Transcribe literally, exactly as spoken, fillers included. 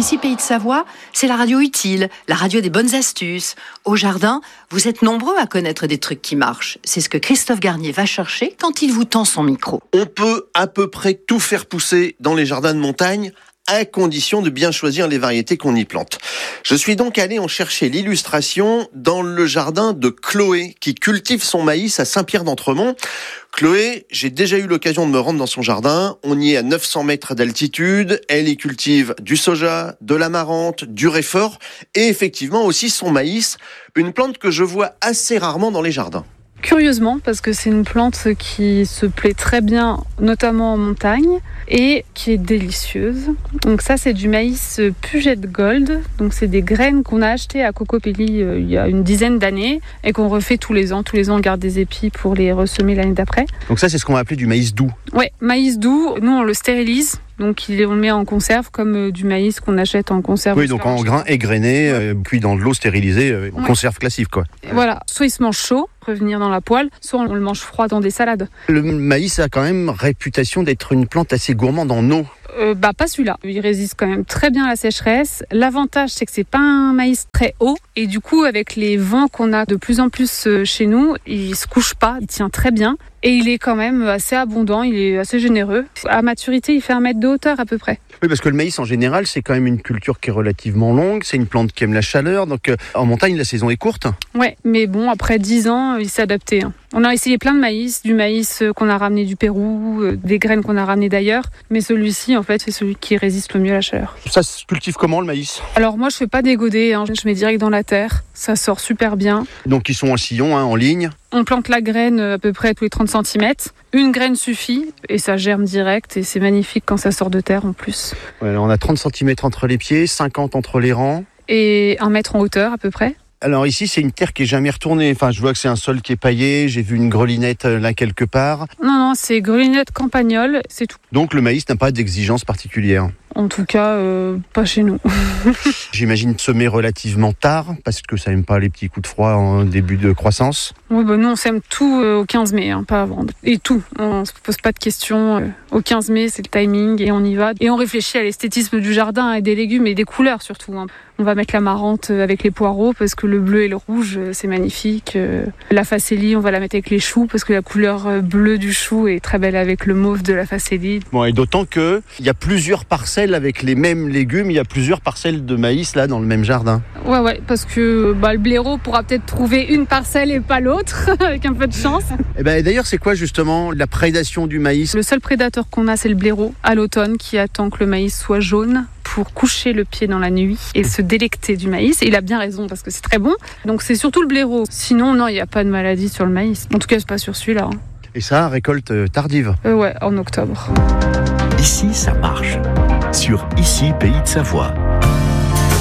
Ici, Pays de Savoie, c'est la radio utile, la radio des bonnes astuces. Au jardin, vous êtes nombreux à connaître des trucs qui marchent. C'est ce que Christophe Garnier va chercher quand il vous tend son micro. On peut à peu près tout faire pousser dans les jardins de montagne, à condition de bien choisir les variétés qu'on y plante. Je suis donc allé en chercher l'illustration dans le jardin de Chloé, qui cultive son maïs à Saint-Pierre-d'Entremont. Chloé, j'ai déjà eu l'occasion de me rendre dans son jardin. On y est à neuf cents mètres d'altitude. Elle y cultive du soja, de l'amarante, du réfort et effectivement aussi son maïs, une plante que je vois assez rarement dans les jardins. Curieusement, parce que c'est une plante qui se plaît très bien, notamment en montagne, et qui est délicieuse. Donc ça, c'est du maïs Puget Gold. Donc c'est des graines qu'on a achetées à Cocopelli euh, il y a une dizaine d'années et qu'on refait tous les ans. Tous les ans, on garde des épis pour les ressemer l'année d'après. Donc ça, c'est ce qu'on va appeler du maïs doux. Ouais, maïs doux. Nous, on le stérilise. Donc on le met en conserve comme euh, du maïs qu'on achète en conserve. Oui, donc en grains égrenés, euh, cuit dans de l'eau stérilisée, euh, en ouais. conserve classique, quoi. Voilà, soit il se mange chaud, revenir dans la poêle, soit on le mange froid dans des salades. Le maïs a quand même réputation d'être une plante assez gourmande en eau. Euh, bah pas celui-là. Il résiste quand même très bien à la sécheresse. L'avantage, c'est que c'est pas un maïs très haut et du coup, avec les vents qu'on a de plus en plus chez nous, il se couche pas, il tient très bien et il est quand même assez abondant, il est assez généreux. À maturité, il fait un mètre de hauteur à peu près. Oui, parce que le maïs en général, c'est quand même une culture qui est relativement longue. C'est une plante qui aime la chaleur, donc euh, en montagne, la saison est courte. Ouais, mais bon, après dix ans, il s'est adapté. Hein. On a essayé plein de maïs, du maïs qu'on a ramené du Pérou, euh, des graines qu'on a ramenées d'ailleurs, mais celui-ci, en fait, c'est celui qui résiste le mieux à la chaleur. Ça se cultive comment, le maïs ? Alors moi, je fais pas d'égodé, hein. Je mets direct dans la terre, ça sort super bien. Donc ils sont en sillon, hein, en ligne. On plante la graine à peu près tous les trente centimètres. Une graine suffit et ça germe direct et c'est magnifique quand ça sort de terre en plus. Ouais, alors on a trente centimètres entre les pieds, cinquante entre les rangs. Et un mètre en hauteur à peu près. Alors ici, c'est une terre qui est jamais retournée. Enfin, je vois que c'est un sol qui est paillé. J'ai vu une grelinette là quelque part. Non, non, c'est grelinette campagnole, c'est tout. Donc le maïs n'a pas d'exigence particulière. En tout cas, euh, pas chez nous. J'imagine semer relativement tard, parce que ça n'aime pas les petits coups de froid en début de croissance. Oui, bah nous on sème tout euh, au quinze mai, hein, pas avant. Et tout, on ne se pose pas de questions. Euh, au quinze mai, c'est le timing et on y va. Et on réfléchit à l'esthétisme du jardin et des légumes et des couleurs surtout. Hein. On va mettre l'amarante avec les poireaux parce que le bleu et le rouge, c'est magnifique. La facélie, on va la mettre avec les choux parce que la couleur bleue du chou est très belle avec le mauve de la facélie. Bon, et d'autant qu'il y a plusieurs parcelles avec les mêmes légumes, il y a plusieurs parcelles de maïs là dans le même jardin. Ouais, ouais, parce que bah, le blaireau pourra peut-être trouver une parcelle et pas l'autre, avec un peu de chance. Et ben, d'ailleurs, c'est quoi justement la prédation du maïs ? Le seul prédateur qu'on a, c'est le blaireau à l'automne qui attend que le maïs soit jaune pour coucher le pied dans la nuit et se délecter du maïs. Et il a bien raison parce que c'est très bon. Donc c'est surtout le blaireau. Sinon, non, il n'y a pas de maladie sur le maïs. En tout cas, c'est pas sur celui-là. Hein. Et ça, récolte tardive ? euh, Ouais, en octobre. Ici, ça marche. Sur Ici, Pays de Savoie.